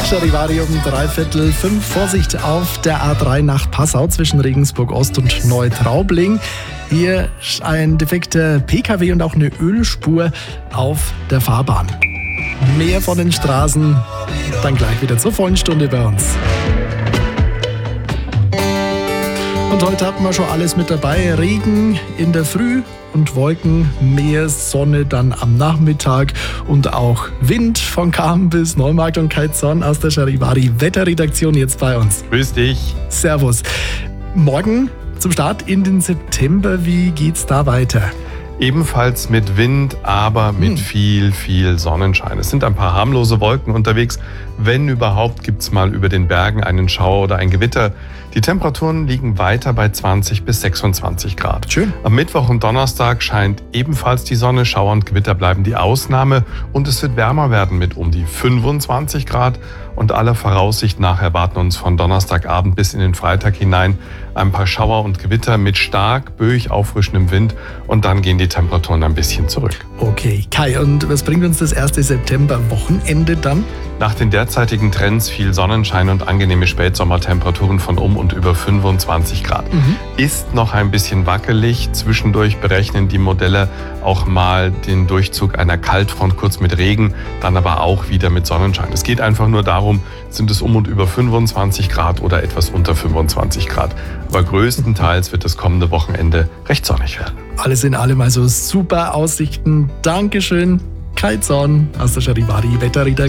Charivari um 4:45. Vorsicht auf der A3 nach Passau zwischen Regensburg Ost und Neutraubling. Hier ein defekter PKW und auch eine Ölspur auf der Fahrbahn. Mehr von den Straßen dann gleich wieder zur vollen Stunde bei uns. Und heute hatten wir schon alles mit dabei. Regen in der Früh und Wolken, mehr Sonne dann am Nachmittag und auch Wind von Cham bis Neumarkt und Kaizon aus der Charivari Wetterredaktion jetzt bei uns. Grüß dich. Servus. Morgen zum Start in den September, wie geht's da weiter? Ebenfalls mit Wind, aber mit viel Sonnenschein. Es sind ein paar harmlose Wolken unterwegs. Wenn überhaupt, gibt's mal über den Bergen einen Schauer oder ein Gewitter. Die Temperaturen liegen weiter bei 20 bis 26 Grad. Schön. Am Mittwoch und Donnerstag scheint ebenfalls die Sonne. Schauer und Gewitter bleiben die Ausnahme. Und es wird wärmer werden mit um die 25 Grad. Und aller Voraussicht nach erwarten uns von Donnerstagabend bis in den Freitag hinein ein paar Schauer und Gewitter mit stark böig auffrischendem Wind. Und dann gehen die Temperaturen ein bisschen zurück. Okay, Kai, und was bringt uns das 1. September-Wochenende dann? Nach den derzeitigen Trends viel Sonnenschein und angenehme Spätsommertemperaturen von um und über 25 Grad. Ist noch ein bisschen wackelig. Zwischendurch berechnen die Modelle auch mal den Durchzug einer Kaltfront kurz mit Regen, dann aber auch wieder mit Sonnenschein. Es geht einfach nur darum, sind es um und über 25 Grad oder etwas unter 25 Grad. Aber größtenteils wird das kommende Wochenende recht sonnig werden. Alles in allem also super Aussichten. Dankeschön, Kai Zorn aus der Charivari Wetterredaktion.